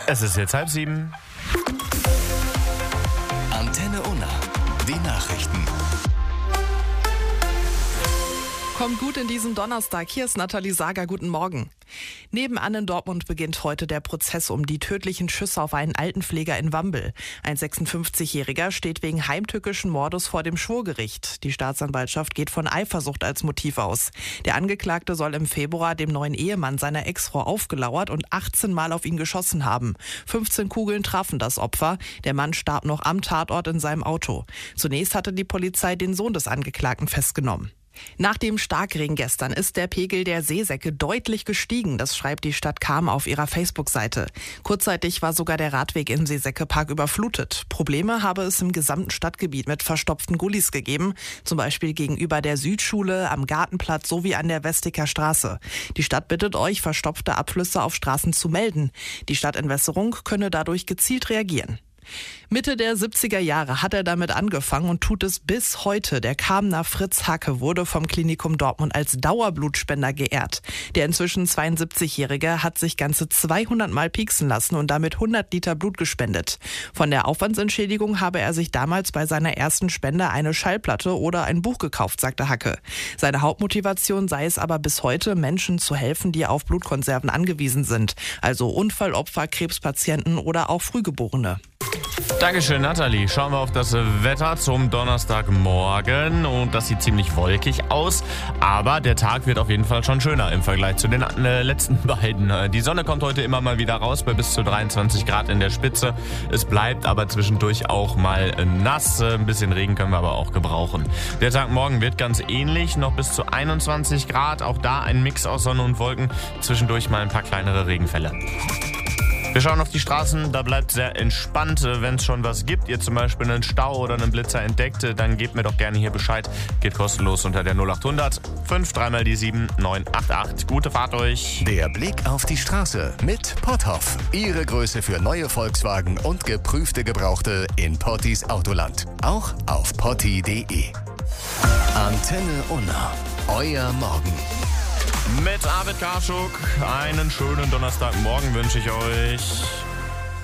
Es ist jetzt 6:30. Antenne Unna. Die Nachrichten. Kommt gut in diesen Donnerstag. Hier ist Nathalie Sager. Guten Morgen. Nebenan in Dortmund beginnt heute der Prozess um die tödlichen Schüsse auf einen Altenpfleger in Wambel. Ein 56-Jähriger steht wegen heimtückischen Mordes vor dem Schwurgericht. Die Staatsanwaltschaft geht von Eifersucht als Motiv aus. Der Angeklagte soll im Februar dem neuen Ehemann seiner Ex-Frau aufgelauert und 18 Mal auf ihn geschossen haben. 15 Kugeln trafen das Opfer. Der Mann starb noch am Tatort in seinem Auto. Zunächst hatte die Polizei den Sohn des Angeklagten festgenommen. Nach dem Starkregen gestern ist der Pegel der Seesäcke deutlich gestiegen. Das schreibt die Stadt Cham auf ihrer Facebook-Seite. Kurzzeitig war sogar der Radweg im Seesäckepark überflutet. Probleme habe es im gesamten Stadtgebiet mit verstopften Gullis gegeben. Zum Beispiel gegenüber der Südschule, am Gartenplatz sowie an der Westiker Straße. Die Stadt bittet euch, verstopfte Abflüsse auf Straßen zu melden. Die Stadtentwässerung könne dadurch gezielt reagieren. Mitte der 70er Jahre hat er damit angefangen und tut es bis heute. Der Kamener Fritz Hacke wurde vom Klinikum Dortmund als Dauerblutspender geehrt. Der inzwischen 72-Jährige hat sich ganze 200 Mal pieksen lassen und damit 100 Liter Blut gespendet. Von der Aufwandsentschädigung habe er sich damals bei seiner ersten Spende eine Schallplatte oder ein Buch gekauft, sagte Hacke. Seine Hauptmotivation sei es aber bis heute, Menschen zu helfen, die auf Blutkonserven angewiesen sind. Also Unfallopfer, Krebspatienten oder auch Frühgeborene. Dankeschön, Nathalie. Schauen wir auf das Wetter zum Donnerstagmorgen. Und das sieht ziemlich wolkig aus. Aber der Tag wird auf jeden Fall schon schöner im Vergleich zu den letzten beiden. Die Sonne kommt heute immer mal wieder raus bei bis zu 23 Grad in der Spitze. Es bleibt aber zwischendurch auch mal nass. Ein bisschen Regen können wir aber auch gebrauchen. Der Tag morgen wird ganz ähnlich. Noch bis zu 21 Grad. Auch da ein Mix aus Sonne und Wolken. Zwischendurch mal ein paar kleinere Regenfälle. Wir schauen auf die Straßen, da bleibt sehr entspannt. Wenn es schon was gibt, ihr zum Beispiel einen Stau oder einen Blitzer entdeckt, dann gebt mir doch gerne hier Bescheid. Geht kostenlos unter der 0800 53 988. Gute Fahrt euch. Der Blick auf die Straße mit Potthoff. Ihre Größe für neue Volkswagen und geprüfte Gebrauchte in Pottis Autoland. Auch auf potti.de. Antenne Unna. Euer Morgen. Mit Arvid Karschuk einen schönen Donnerstagmorgen wünsche ich euch.